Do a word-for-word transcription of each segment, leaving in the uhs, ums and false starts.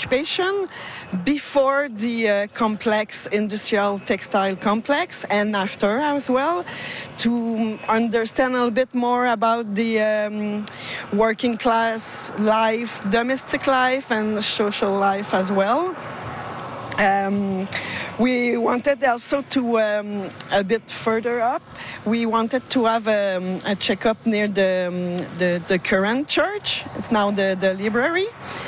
occupation before the uh, complex industrial textile complex and after as well, to understand a little bit more about the um, working class life, domestic life, and social life as well. Um, we wanted also to, um, a bit further up, we wanted to have um, a checkup near the, um, the, the current church. It's now the, the library.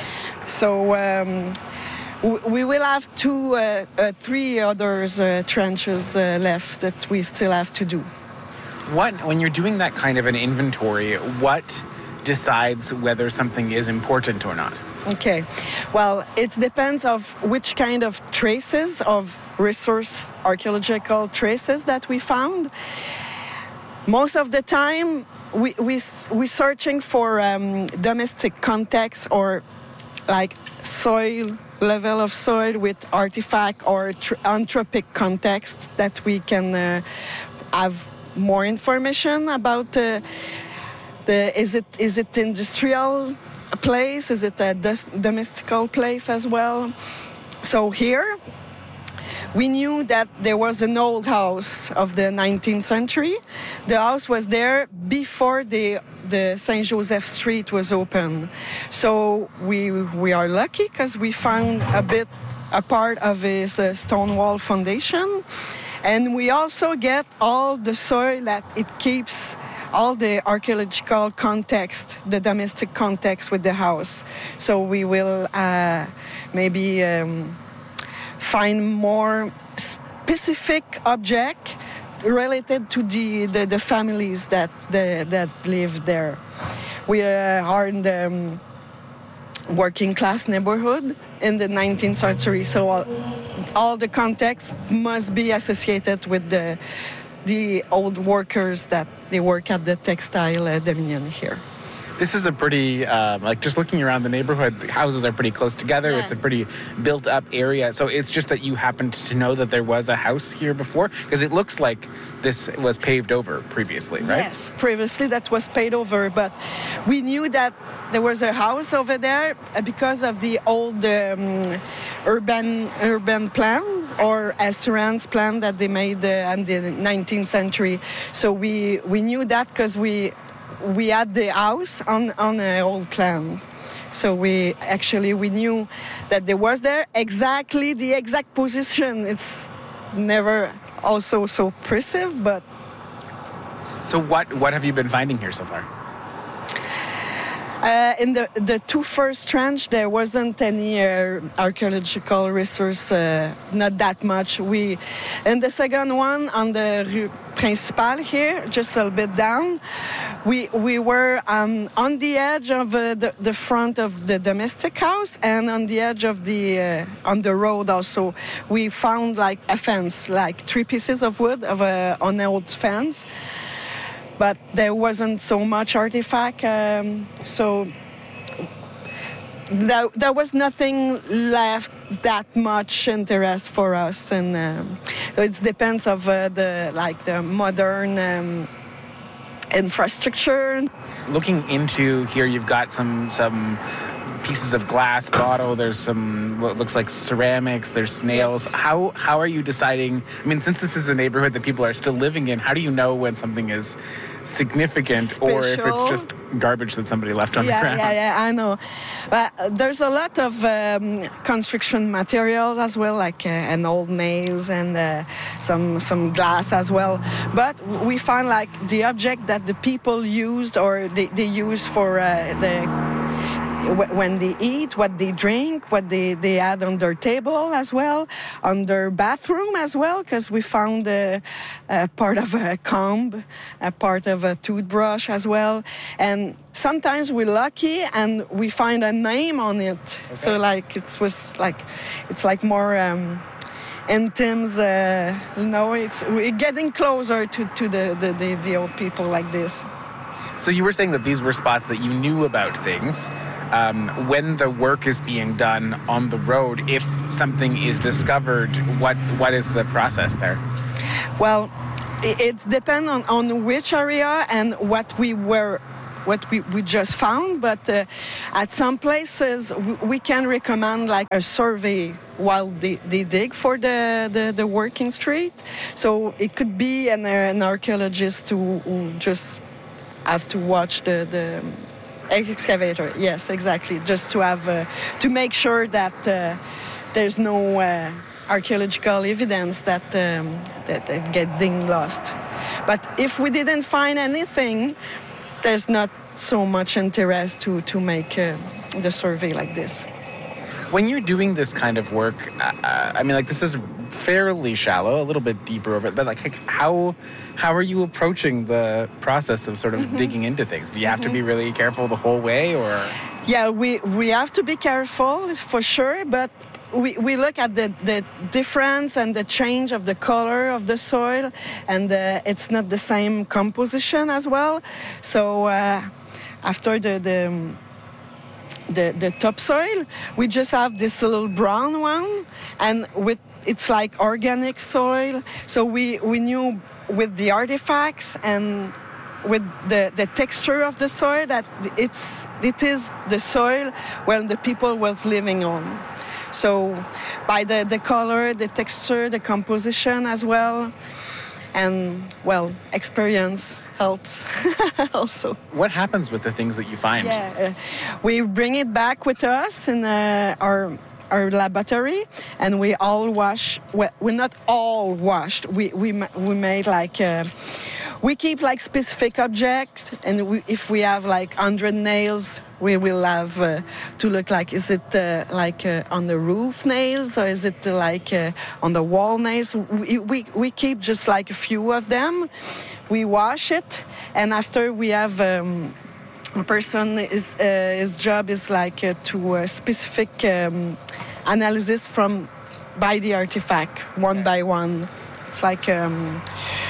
So um, w- we will have two, uh, uh, three others uh, trenches uh, left that we still have to do. What, when you're doing that kind of an inventory, what decides whether something is important or not? Okay, well, it depends of which kind of traces of resource archaeological traces that we found. Most of the time, we we we searching for um, domestic context or like soil level of soil with artifact or tr- anthropic context that we can uh, have more information about. Uh, the is it is it industrial place? Is it a dos- domestical place as well? So here, we knew that there was an old house of the nineteenth century. The house was there before the the Saint Joseph Street was open. So we we are lucky because we found a bit a part of his uh, stone wall foundation, and we also get all the soil that it keeps. All the archaeological context, the domestic context with the house. So we will uh, maybe um, find more specific object related to the, the, the families that the, that live there. We uh, are in the um, working class neighborhood in the nineteenth century, so all, all the context must be associated with the the old workers that they work at the textile uh, dominion here. This is a pretty, um, like just looking around the neighborhood, the houses are pretty close together. Yeah. It's a pretty built up area. So it's just that you happened to know that there was a house here before? Because it looks like this was paved over previously, right? Yes, previously that was paved over, but we knew that there was a house over there because of the old um, urban urban plan or assurance plan that they made uh, in the nineteenth century. So we, we knew that because we we had the house on, on an old plan. So we actually, we knew that there was there exactly the exact position. It's never also so precise, but... So what, what have you been finding here so far? Uh, in the, the two first trench, there wasn't any uh, archaeological resource, uh, not that much. We, in the second one, on the Rue Principale here, just a little bit down, we we were um, on the edge of uh, the, the front of the domestic house and on the edge of the, uh, on the road also. We found like a fence, like three pieces of wood of a, on an old fence. But there wasn't so much artifact, um, so there, there was nothing left that much interest for us, and um, so it depends of uh, the like the modern um, infrastructure. Looking into here, you've got some some pieces of glass bottle. There's some what looks like ceramics. There's nails. Yes. How how are you deciding? I mean, since this is a neighborhood that people are still living in, how do you know when something is significant Special. Or if it's just garbage that somebody left on yeah, the ground? Yeah, yeah, I know. But there's a lot of um, construction materials as well, like uh, an old nails and uh, some some glass as well. But we find like the object that the people used or they, they use for uh, the when they eat, what they drink, what they, they had on their table as well, on their bathroom as well, because we found a, a part of a comb, a part of a toothbrush as well. And sometimes we're lucky and we find a name on it. Okay. So like it was like, it's like more um, intims, uh, you know, it's, we're getting closer to, to the, the, the, the old people like this. So you were saying that these were spots that you knew about things. Um, when the work is being done on the road, if something is discovered, what what is the process there? Well, it, it depends on, on which area and what we were what we, we just found, but uh, at some places we, we can recommend like a survey while they, they dig for the, the, the working street. So it could be an, an archaeologist who, who just have to watch the, the excavator. Yes, exactly. Just to have uh, to make sure that uh, there's no uh, archaeological evidence that um, that, that getting lost. But if we didn't find anything, there's not so much interest to to make uh, the survey like this. When you're doing this kind of work, uh, I mean, like this is fairly shallow, a little bit deeper over it, but like how how are you approaching the process of sort of mm-hmm. digging into things? Do you have mm-hmm. to be really careful the whole way, or? Yeah, we, we have to be careful for sure, but we, we look at the, the difference and the change of the color of the soil, and uh, it's not the same composition as well. So uh, after the, the The, the topsoil, we just have this little brown one, and with it's like organic soil. So we, we knew with the artifacts and with the, the texture of the soil that it's it is the soil where the people was living on. So by the, the color, the texture, the composition as well, and well, experience helps also. What happens with the things that you find? Yeah, uh, we bring it back with us in uh, our our laboratory, and we all wash. Well, we're not all washed. We we we made like uh, we keep like specific objects, and we, if we have like hundred nails, we will have uh, to look like is it uh, like uh, on the roof nails, or is it uh, like uh, on the wall nails? We, we we keep just like a few of them. We wash it, and after we have um, a person is uh, his job is like uh, to a specific um, analysis from by the artifact one by one. It's like um,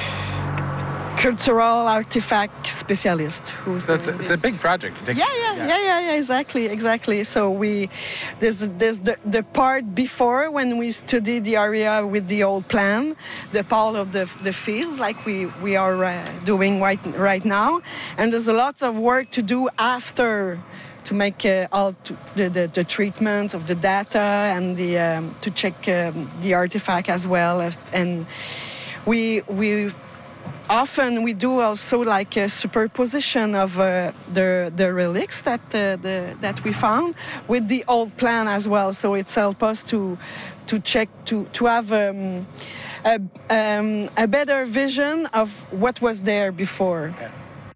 cultural artifact specialist who's so it's, doing a, it's this. a big project. It takes, yeah, yeah, yeah, yeah, yeah, exactly, exactly. So we there's there's the, the part before when we study the area with the old plan, the part of the the field like we we are uh, doing right right now, and there's a lot of work to do after to make uh, all to, the, the the treatment of the data and the um, to check um, the artifact as well, and we we. Often we do also like a superposition of uh, the the relics that uh, the that we found with the old plan as well. So it's helped us to to check to to have um, a um, a better vision of what was there before. Okay.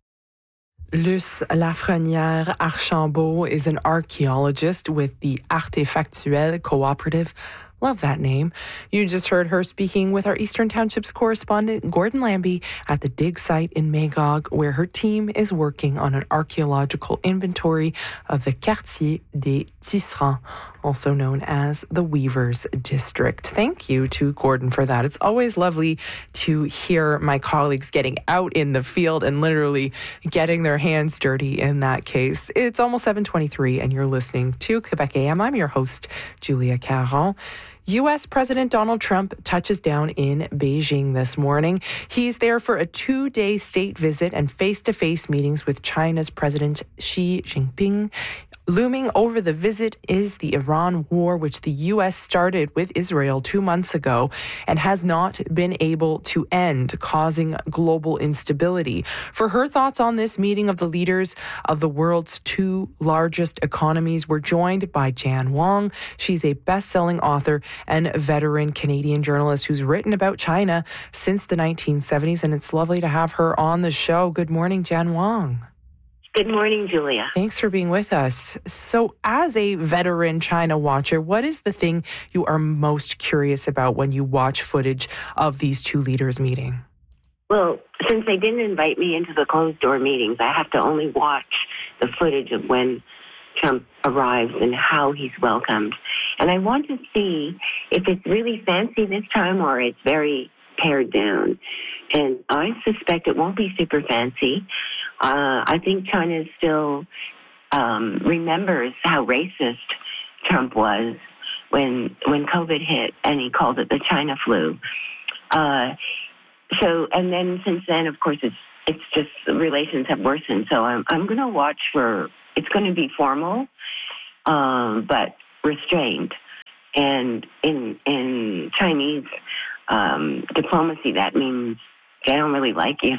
Luce Lafrenière Archambault is an archaeologist with the Artefactuel Cooperative. Love that name. You just heard her speaking with our Eastern Townships correspondent, Gordon Lambie, at the dig site in Magog, where her team is working on an archaeological inventory of the Quartier des Tisserands, also known as the Weavers District. Thank you to Gordon for that. It's always lovely to hear my colleagues getting out in the field and literally getting their hands dirty in that case. It's almost seven twenty-three and you're listening to Quebec A M. I'm your host, Julia Caron. U S President Donald Trump touches down in Beijing this morning. He's there for a two-day state visit and face-to-face meetings with China's President Xi Jinping. Looming over the visit is the Iran war, which the U S started with Israel two months ago and has not been able to end, causing global instability. For her thoughts on this meeting of the leaders of the world's two largest economies, we're joined by Jan Wong. She's a best-selling author and veteran Canadian journalist who's written about China since the nineteen seventies, and it's lovely to have her on the show. Good morning, Jan Wong. Good morning, Julia. Thanks for being with us. So as a veteran China watcher, what is the thing you are most curious about when you watch footage of these two leaders meeting? Well, since they didn't invite me into the closed-door meetings, I have to only watch the footage of when Trump arrives and how he's welcomed. And I want to see if it's really fancy this time or it's very pared down. And I suspect it won't be super fancy. Uh, I think China still um, remembers how racist Trump was when when COVID hit, and he called it the China flu. Uh, so, and then since then, of course, it's it's just the relations have worsened. So I'm I'm going to watch for. It's going to be formal, um, but restrained. And in in Chinese um, diplomacy, that means they don't really like you.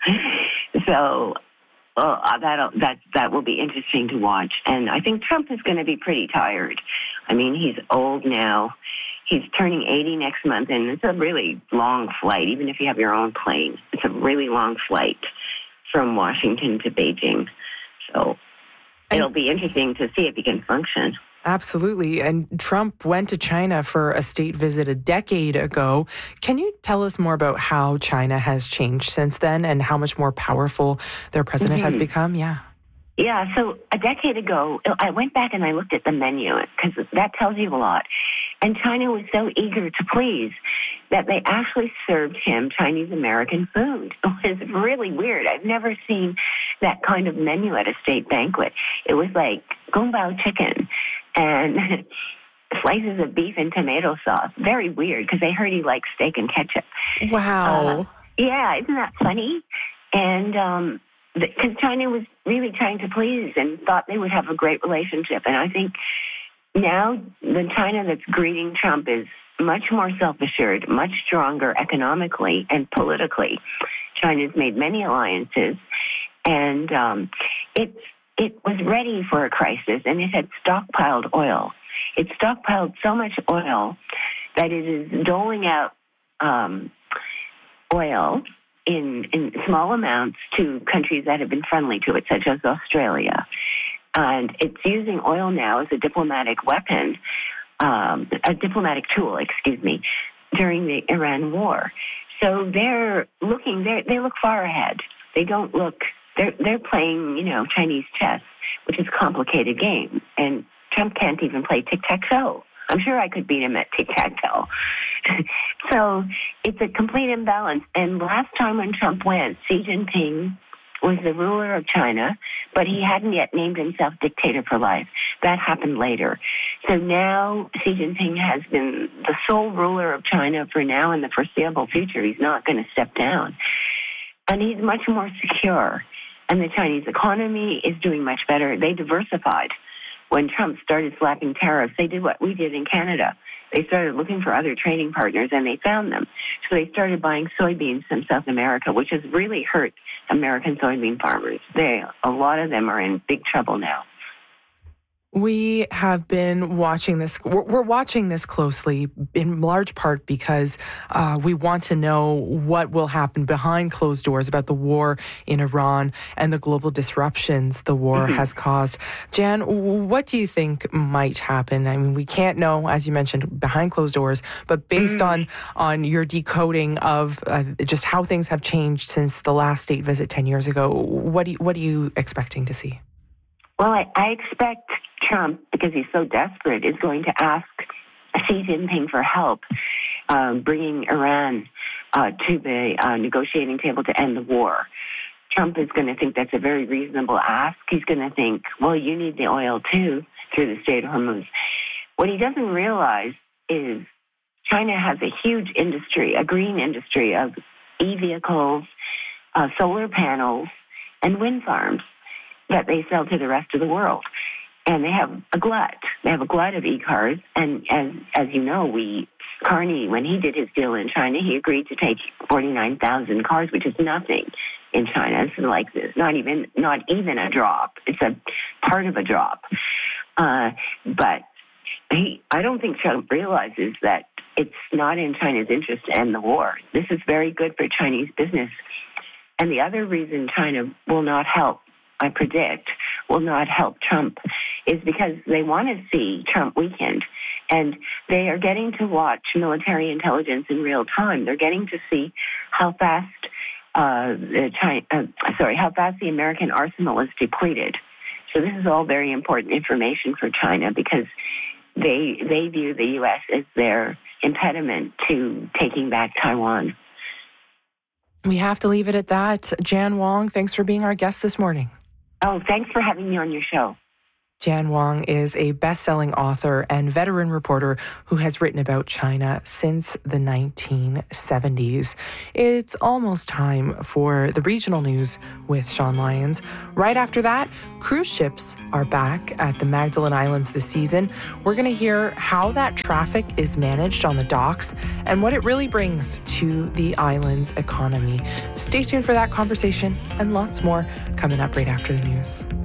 So well, that that that will be interesting to watch. And I think Trump is going to be pretty tired. I mean, he's old now. He's turning eighty next month, and it's a really long flight. Even if you have your own plane, it's a really long flight from Washington to Beijing. So it'll be interesting to see if he can function. Absolutely. And Trump went to China for a state visit a decade ago. Can you tell us more about how China has changed since then and how much more powerful their president mm-hmm. has become? Yeah. Yeah. So a decade ago, I went back and I looked at the menu because that tells you a lot. And China was so eager to please that they actually served him Chinese-American food. It was really weird. I've never seen that kind of menu at a state banquet. It was like Gongbao chicken and slices of beef and tomato sauce. Very weird because they heard he liked steak and ketchup. Wow. Uh, yeah, isn't that funny? And um, because China was really trying to please and thought they would have a great relationship. And I think now the China that's greeting Trump is much more self-assured, much stronger economically and politically. China's made many alliances, and um, it's it was ready for a crisis, and it had stockpiled oil. It stockpiled so much oil that it is doling out um, oil in, in small amounts to countries that have been friendly to it, such as Australia. And it's using oil now as a diplomatic weapon, um, a diplomatic tool, excuse me, during the Iran war. So they're looking, they're, they look far ahead. They don't look, they're, they're playing, you know, Chinese chess, which is a complicated game. And Trump can't even play tic-tac-toe. I'm sure I could beat him at tic-tac-toe. So it's a complete imbalance. And last time when Trump went, Xi Jinping was the ruler of China, but he hadn't yet named himself dictator for life. That happened later. So now Xi Jinping has been the sole ruler of China for now and the foreseeable future. He's not going to step down. And he's much more secure. And the Chinese economy is doing much better. They diversified. When Trump started slapping tariffs, they did what we did in Canada. They started looking for other trading partners, and they found them. So they started buying soybeans from South America, which has really hurt American soybean farmers. They, a lot of them are in big trouble now. We have been watching this. We're, we're watching this closely in large part because uh, we want to know what will happen behind closed doors about the war in Iran and the global disruptions the war mm-hmm. has caused. Jan, what do you think might happen? I mean, we can't know, as you mentioned, behind closed doors, but based mm-hmm. on, on your decoding of uh, just how things have changed since the last state visit ten years ago, what, do you, what are you expecting to see? Well, I, I expect Trump, because he's so desperate, is going to ask Xi Jinping for help um, bringing Iran uh, to the uh, negotiating table to end the war. Trump is going to think that's a very reasonable ask. He's going to think, well, you need the oil too through the Strait of Hormuz. What he doesn't realize is China has a huge industry, a green industry of e-vehicles, uh, solar panels, and wind farms that they sell to the rest of the world. And they have a glut. They have a glut of e-cars. And as as you know, we Carney, when he did his deal in China, he agreed to take forty-nine thousand cars, which is nothing in China. It's like this, not even not even a drop. It's a part of a drop. Uh, but he, I don't think Trump realizes that it's not in China's interest to end the war. This is very good for Chinese business. And the other reason China will not help, I predict, will not help Trump is because they want to see Trump weakened. And they are getting to watch military intelligence in real time. They're getting to see how fast uh, the China, uh, sorry, how fast the American arsenal is depleted. So this is all very important information for China because they they view the U S as their impediment to taking back Taiwan. We have to leave it at that. Jan Wong, thanks for being our guest this morning. Oh, thanks for having me on your show. Jan Wong is a best-selling author and veteran reporter who has written about China since the nineteen seventies. It's almost time for the regional news with Sean Lyons. Right after that, cruise ships are back at the Magdalen Islands this season. We're going to hear how that traffic is managed on the docks and what it really brings to the island's economy. Stay tuned for that conversation and lots more coming up right after the news.